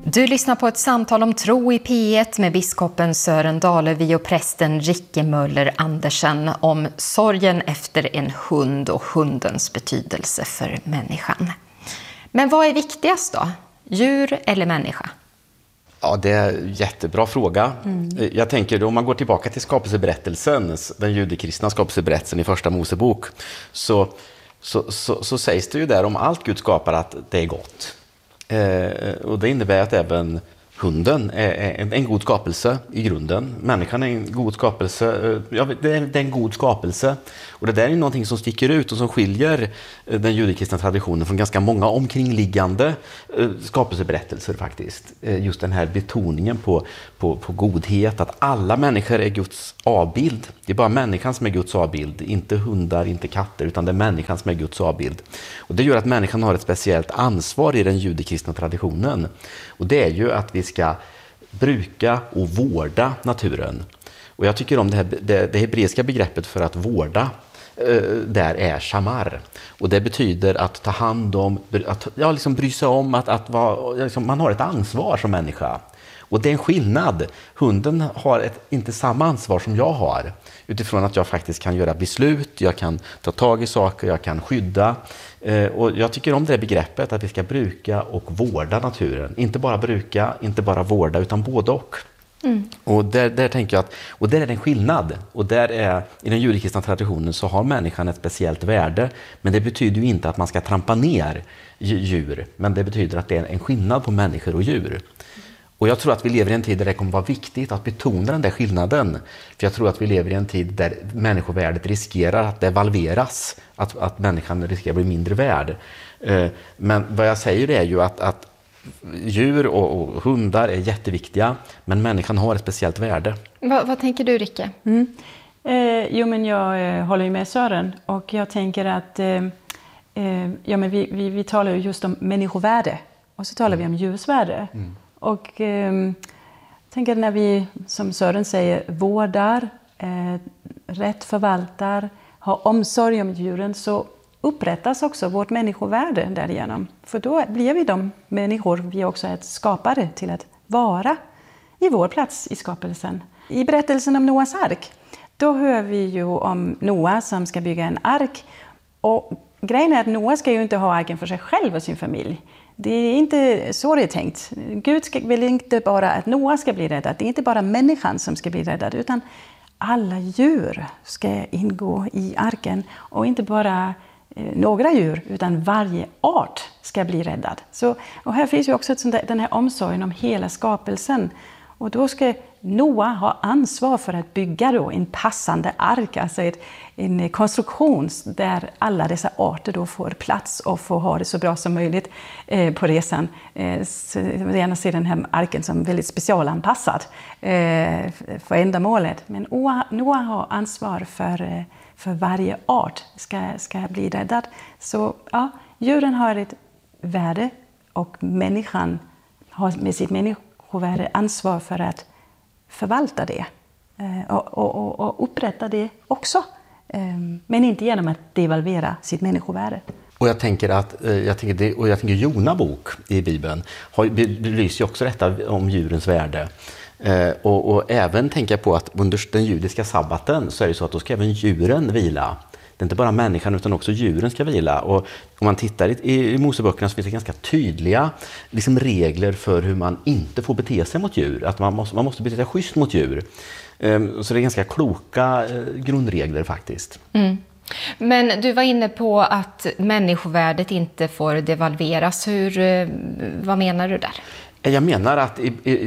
Du lyssnar på ett samtal om tro i P1 med biskopen Sören Dalevi och prästen Ricke Möller Andersen om sorgen efter en hund och hundens betydelse för människan. Men vad är viktigast då? Djur eller människa? Ja, det är en jättebra fråga. Jag tänker om man går tillbaka till skapelseberättelsen, den judekristna skapelseberättelsen i första Mosebok, så sägs det ju där om allt Gud skapar att det är gott. Och det innebär att även hunden är en god skapelse i grunden. Människan är en god skapelse. Ja, det är en god skapelse. Och det där är någonting som sticker ut och som skiljer den judekristna traditionen från ganska många omkringliggande skapelseberättelser faktiskt. Just den här betoningen på godhet, att alla människor är Guds avbild. Det är bara människan som är Guds avbild, inte hundar, inte katter, utan det är människan som är Guds avbild. Och det gör att människan har ett speciellt ansvar i den judekristna traditionen. Och det är ju att vi ska bruka och vårda naturen. Och jag tycker om det hebreiska begreppet för att vårda där är shamar. Och det betyder att ta hand om, att liksom bry sig om, att man har ett ansvar som människa. Och det är en skillnad. Hunden har inte samma ansvar som jag har. Utifrån att jag faktiskt kan göra beslut, jag kan ta tag i saker, jag kan skydda. Och jag tycker om det begreppet att vi ska bruka och vårda naturen. Inte bara bruka, inte bara vårda, utan både och. Och där tänker jag och där är det en skillnad. Och där är, i den judikristna traditionen så har människan ett speciellt värde. Men det betyder ju inte att man ska trampa ner djur. Men det betyder att det är en skillnad på människor och djur. Och jag tror att vi lever i en tid där det kommer vara viktigt att betona den där skillnaden. För jag tror att vi lever i en tid där människovärdet riskerar att devalveras. Att människan riskerar att bli mindre värd. Men vad jag säger är ju att djur och hundar är jätteviktiga. Men människan har ett speciellt värde. Vad tänker du, Ricke? Jo, men jag håller ju med Sören. Och jag tänker att men vi talar ju just om människovärde. Och så talar vi om djursvärde. Och tänker när vi, som Sören säger, vårdar, rätt förvaltar, har omsorg om djuren, så upprättas också vårt människovärde därigenom. För då blir vi de människor vi också är skapade till att vara i vår plats i skapelsen. I berättelsen om Noas ark, då hör vi ju om Noa som ska bygga en ark. Och grejen är att Noa ska ju inte ha arken för sig själv och sin familj. Det är inte så det är tänkt. Gud vill inte bara att Noa ska bli räddad. Det är inte bara människan som ska bli räddad, utan alla djur ska ingå i arken. Och inte bara några djur, utan varje art ska bli räddad. Och här finns ju också den här omsorgen om hela skapelsen. Och då ska Noa ha ansvar för att bygga då en passande ark, alltså en konstruktion där alla dessa arter då får plats och får ha det så bra som möjligt på resan. Så jag vill gärna se den här arken som väldigt specialanpassad för ändamålet. Men Noa har ansvar för varje art ska bli räddad. Så ja, djuren har ett värde och människan har med sitt människovärde ansvar för att förvalta det och upprätta det också. Men inte genom att devalvera sitt människovärde. Och jag tänker Jona bok i Bibeln belyser också detta om djurens värde. Och även tänker jag på att under den judiska sabbaten så är det så att då ska även djuren vila. Det är inte bara människan utan också djuren ska vila. Och om man tittar i Moseböckerna så finns det ganska tydliga regler för hur man inte får bete sig mot djur. Att man måste bete sig schysst mot djur. Så det är ganska kloka grundregler faktiskt. Men du var inne på att människovärdet inte får devalveras. Vad menar du där? Jag menar att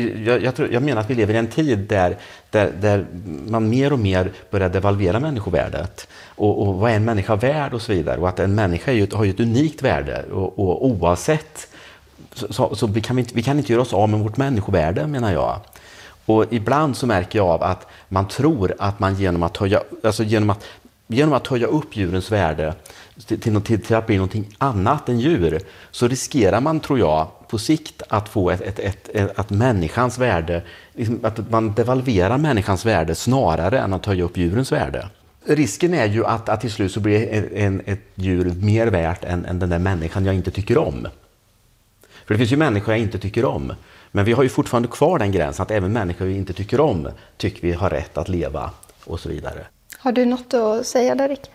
vi lever i en tid där man mer och mer börjar devalvera människovärdet. Och vad är en människa värd och så vidare. Och att en människa har ju ett unikt värde. Och oavsett så vi kan inte göra oss av med vårt människovärde, menar jag. Och ibland så märker jag av att man tror att man genom att höja upp djurens värde till att bli någonting annat än djur, så riskerar man, tror jag, på sikt att få att människans värde, att man devalverar människans värde snarare än att höja upp djurens värde. Risken är ju att till slut så blir ett djur mer värt än den där människan jag inte tycker om. För det finns ju människor jag inte tycker om. Men vi har ju fortfarande kvar den gränsen att även människor vi inte tycker om tycker vi har rätt att leva och så vidare. Har du något att säga där, Rick?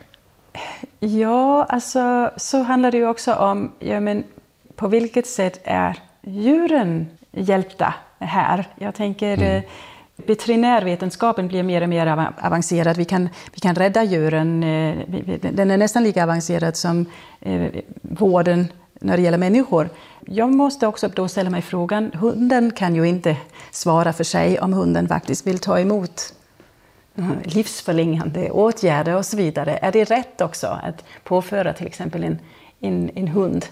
Ja, alltså så handlar det ju också om på vilket sätt är djuren hjälpta här. Jag tänker veterinärvetenskapen blir mer och mer avancerad. Vi kan rädda djuren. Den är nästan lika avancerad som vården när det gäller människor. Jag måste också då ställa mig frågan, hunden kan ju inte svara för sig om hunden faktiskt vill ta emot livsförlängande åtgärder och så vidare. Är det rätt också att påföra till exempel en hund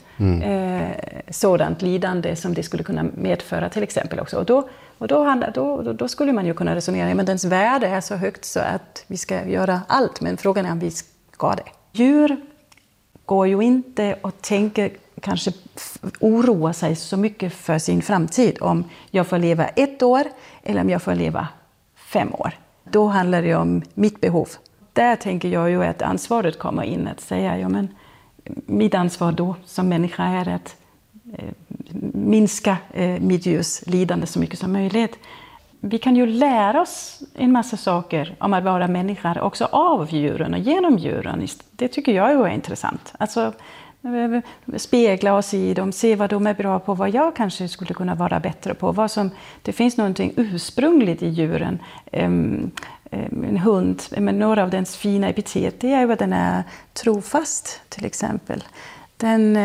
sådant lidande som det skulle kunna medföra till exempel också? Och då skulle man ju kunna resonera, men dens värde är så högt så att vi ska göra allt, men frågan är om vi ska det. Djur går ju inte och tänker, kanske oroa sig så mycket för sin framtid om jag får leva 1 år eller om jag får leva 5 år. Då handlar det om mitt behov. Där tänker jag ju att ansvaret kommer in att säga, men mitt ansvar då som människa är att minska mitt djurs lidande så mycket som möjligt. Vi kan ju lära oss en massa saker om att vara människor också av djuren och genom djuren. Det tycker jag är intressant. Alltså spegla oss i dem, se vad de är bra på, vad jag kanske skulle kunna vara bättre på. Det finns någonting ursprungligt i djuren. En hund, med några av dens fina epitet, det är ju att den är trofast till exempel. Den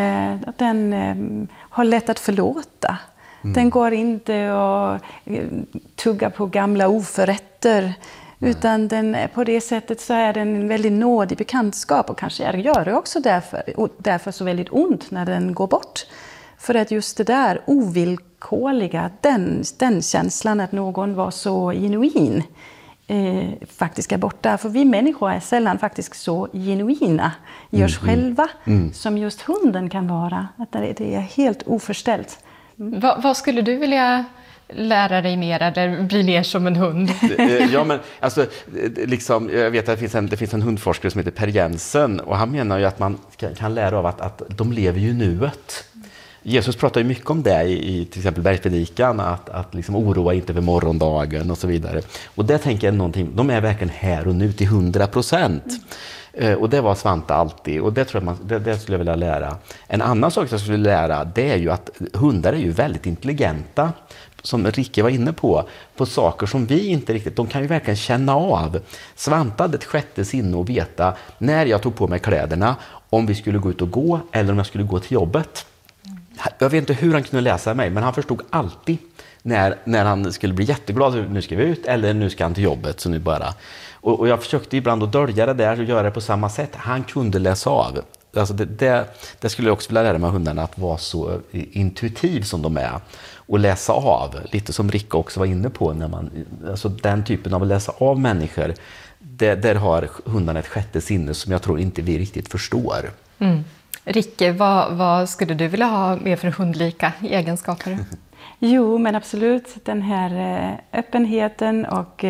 har lätt att förlåta. Den går inte och tuggar på gamla oförrätter. Utan på det sättet så är den en väldigt nådig bekantskap. Och kanske gör det också därför så väldigt ont när den går bort. För att just det där ovillkorliga, den känslan att någon var så genuin faktiskt är borta. För vi människor är sällan faktiskt så genuina i oss själva som just hunden kan vara. Att det är helt oförställt. Vad skulle du vilja lära dig mer eller bli mer som en hund? Ja, men alltså, liksom, jag vet att det finns en hundforskare som heter Per Jensen, och han menar ju att man kan lära av att de lever ju nuet. Jesus pratar ju mycket om det i till exempel bergspredikan, att liksom oroa inte för morgondagen och så vidare. Och det tänker jag någonting, de är verkligen här och nu till 100%. Och det var Svante alltid, och det tror jag det skulle jag vilja lära. En annan sak jag skulle lära, det är ju att hundar är ju väldigt intelligenta, som Ricke var inne på saker som vi inte riktigt, de kan ju verkligen känna av. Svante hade ett sjätte sinne och veta när jag tog på mig kläderna, om vi skulle gå ut och gå eller om jag skulle gå till jobbet. Jag vet inte hur han kunde läsa mig, men han förstod alltid när han skulle bli jätteglad, nu ska vi ut eller nu ska han till jobbet, så nu bara. Och jag försökte ibland att dölja det där och göra det på samma sätt. Han kunde läsa av. Alltså det skulle jag också vilja lära mig hundarna, att vara så intuitiv som de är och läsa av, lite som Rick också var inne på, alltså den typen av att läsa av människor, där har hundarna ett sjätte sinne som jag tror inte vi riktigt förstår. Ricke, vad skulle du vilja ha med för hundlika egenskaper? Jo, men absolut den här öppenheten och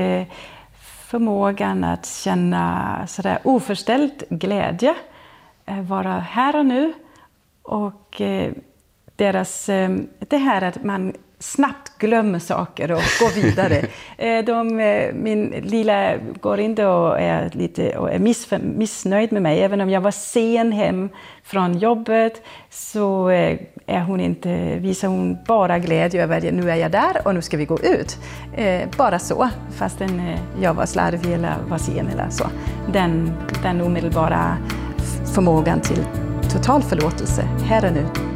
förmågan att känna sådär oförställd glädje, vara här och nu, och det här att man snabbt glömmer saker och går vidare. Min lilla går inte och är missnöjd med mig. Även om jag var sen hem från jobbet så visar hon bara glädje över att nu är jag där och nu ska vi gå ut. Bara så, fastän jag var slarvig eller var sen eller så. Den omedelbara förmågan till total förlåtelse här och nu.